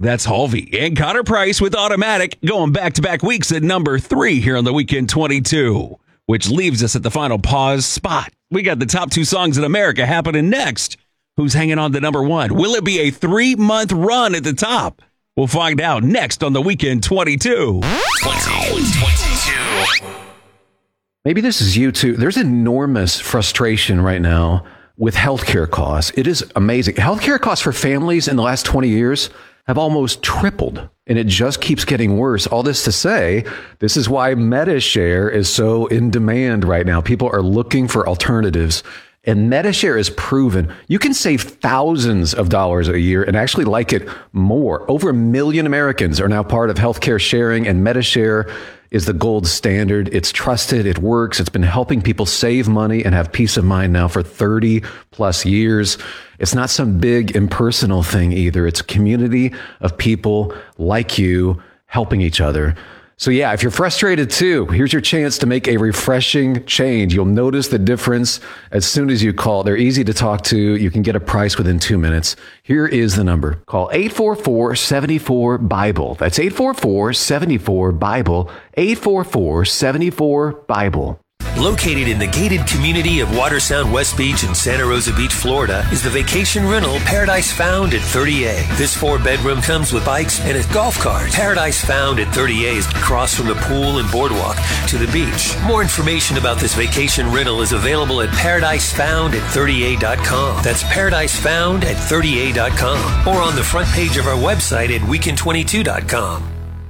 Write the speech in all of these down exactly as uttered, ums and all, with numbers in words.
That's Halvey and Connor Price with Automatic, going back-to-back weeks at number three here on the Weekend twenty-two, which leaves us at the final pause spot. We got the top two songs in America happening next. Who's hanging on to number one? Will it be a three-month run at the top? We'll find out next on the Weekend twenty-two. twenty twenty-two. Maybe this is you too. There's enormous frustration right now with healthcare costs. It is amazing. Healthcare costs for families in the last twenty years have almost tripled, and it just keeps getting worse. All this to say, this is why MediShare is so in demand right now. People are looking for alternatives, and MediShare is proven you can save thousands of dollars a year and actually like it more. Over a million Americans are now part of healthcare sharing, and MediShare is the gold standard. It's trusted. It works. It's been helping people save money and have peace of mind now for thirty plus years. It's not some big impersonal thing either. It's a community of people like you helping each other. So yeah, if you're frustrated too, here's your chance to make a refreshing change. You'll notice the difference as soon as you call. They're easy to talk to. You can get a price within two minutes. Here is the number. Call eight four four, seven four, BIBLE. That's eight four four, seven four, BIBLE. eight four four, seven four, BIBLE. Located in the gated community of Watersound West Beach in Santa Rosa Beach, Florida, is the vacation rental Paradise Found at thirty A. This four-bedroom comes with bikes and a golf cart. Paradise Found at thirty A is across from the pool and boardwalk to the beach. More information about this vacation rental is available at paradise found at thirty A dot com. That's paradise found at thirty A dot com, or on the front page of our website at weekend twenty-two dot com.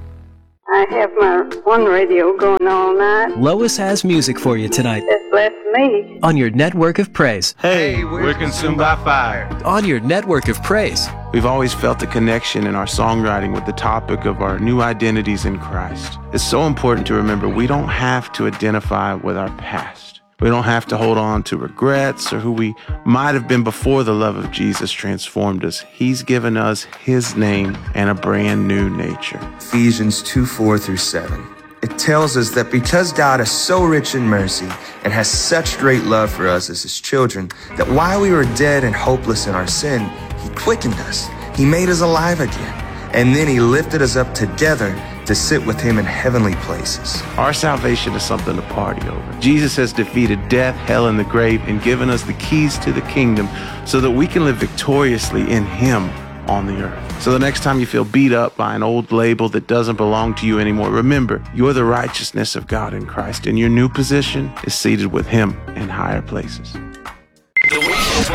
I have my one radio going all night. Lois has music for you tonight. Just bless me. On your network of praise. Hey, we're consumed by fire. On your network of praise. We've always felt a connection in our songwriting with the topic of our new identities in Christ. It's so important to remember we don't have to identify with our past. We don't have to hold on to regrets or who we might have been before the love of Jesus transformed us. He's given us his name and a brand new nature. Ephesians two, four through seven. It tells us that because God is so rich in mercy and has such great love for us as his children, that while we were dead and hopeless in our sin, he quickened us. He made us alive again. And then he lifted us up together to sit with him in heavenly places. Our salvation is something to party over. Jesus has defeated death, hell, and the grave and given us the keys to the kingdom so that we can live victoriously in him on the earth. So the next time you feel beat up by an old label that doesn't belong to you anymore, remember, you're the righteousness of God in Christ, and your new position is seated with him in higher places. The Weekend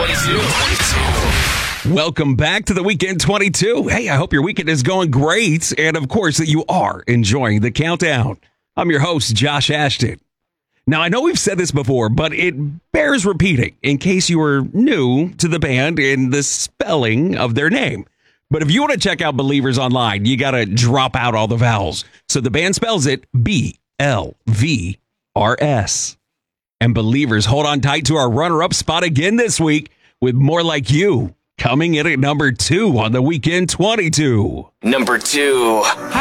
twenty-two. Welcome back to the Weekend twenty-two. Hey, I hope your weekend is going great, and of course that you are enjoying the countdown. I'm your host, Josh Ashton. Now, I know we've said this before, but it bears repeating in case you are new to the band and the spelling of their name. But if you want to check out Believers online, you got to drop out all the vowels. So the band spells it B L V R S. And Believers, hold on tight to our runner-up spot again this week with More Like You, coming in at number two on the Weekend twenty-two. Number two.